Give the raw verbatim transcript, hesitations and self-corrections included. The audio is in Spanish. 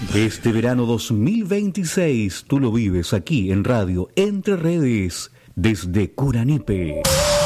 Este verano dos mil veintiséis tú lo vives aquí en Radio Entre Redes desde Curanipe.